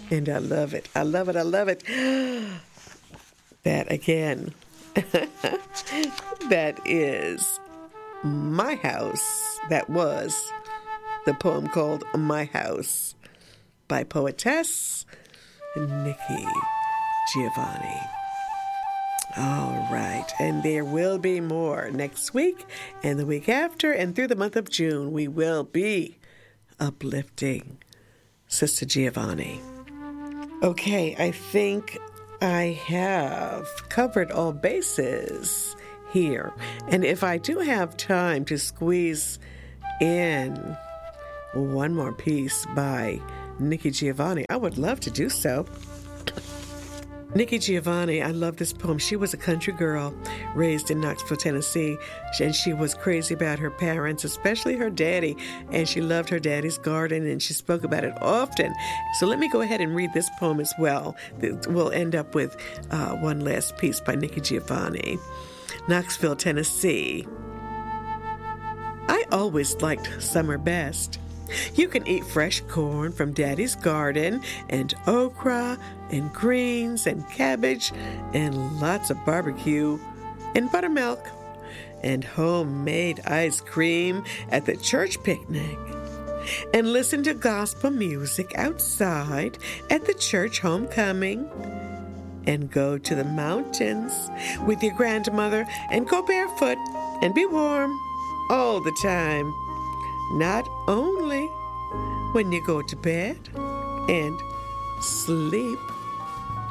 And I love it. I love it. I love it. That again. That is My House. That was the poem called My House by poetess Nikki Giovanni. All right, and there will be more next week and the week after, and through the month of June, we will be uplifting Sister Giovanni. Okay, I think I have covered all bases here, and if I do have time to squeeze in one more piece by Nikki Giovanni, I would love to do so. Nikki Giovanni, I love this poem. She was a country girl raised in Knoxville, Tennessee, and she was crazy about her parents, especially her daddy, and she loved her daddy's garden, and she spoke about it often. So let me go ahead and read this poem as well. We'll end up with one last piece by Nikki Giovanni. Knoxville, Tennessee. I always liked summer best. You can eat fresh corn from Daddy's garden, and okra, and greens, and cabbage, and lots of barbecue, and buttermilk, and homemade ice cream at the church picnic, and listen to gospel music outside at the church homecoming, and go to the mountains with your grandmother, and go barefoot, and be warm all the time. Not only when you go to bed and sleep.